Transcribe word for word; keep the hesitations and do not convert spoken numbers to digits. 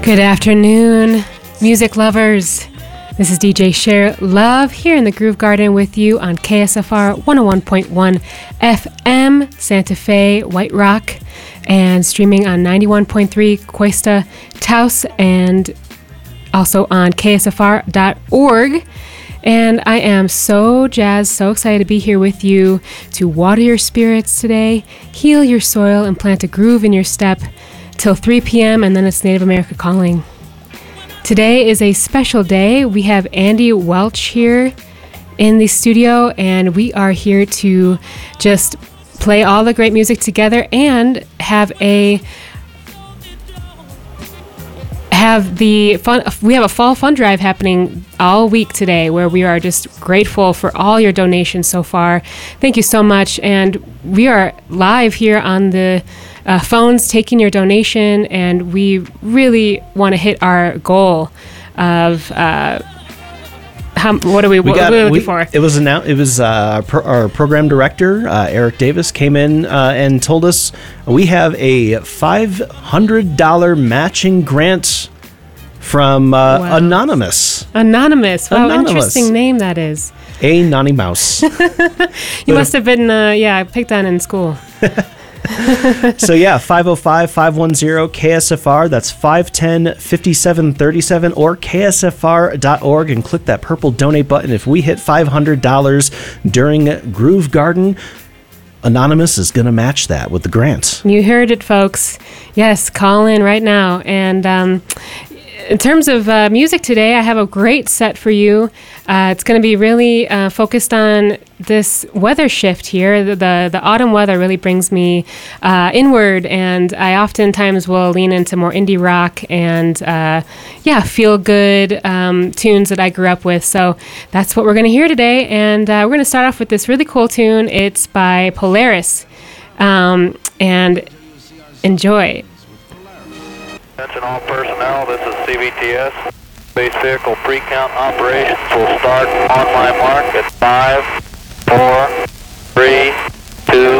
Good afternoon, music lovers. This is D J Cher Love here in the Groove Garden with you on K S F R one oh one point one F M, Santa Fe, White Rock, and streaming on ninety-one point three Cuesta, Taos, and also on K S F R dot org. And I am so jazzed, so excited to be here with you to water your spirits today, heal your soil, and plant a groove in your step till three p.m. and then it's Native America calling. Today is a special day. We have Andy Welch here in the studio, and we are here to just play all the great music together and have a have the fun. We have a fall fund drive happening all week today, where we are just grateful for all your donations so far. Thank you so much, and we are live here on the Uh, phones taking your donation, and we really want to hit our goal of uh, how, what are we, we, what got, are we looking we, for? It was announced. It was uh, pro, our program director uh, Eric Davis came in uh, and told us we have a five hundred dollars matching grant from uh, wow. Anonymous. Anonymous. Wow, Anonymous. Interesting name that is. A Nonny Mouse. You must have been, uh, yeah, picked on in school. So yeah, five oh five, five one zero, K S F R, that's five one zero, five seven three seven, or K S F R dot org, and click that purple donate button. If we hit five hundred dollars during Groove Garden, Anonymous is going to match that with the grant. You heard it, folks. Yes, call in right now. And um, in terms of uh, music today, I have a great set for you. Uh, it's going to be really uh, focused on this weather shift here. The the, the autumn weather really brings me uh, inward, and I oftentimes will lean into more indie rock and uh, yeah, feel good um, tunes that I grew up with. So that's what we're going to hear today, and uh, we're going to start off with this really cool tune. It's by Polaris, um, and enjoy. Attention all personnel, this is C V T S. Base vehicle pre-count operations will start on my mark at five, four, three, two,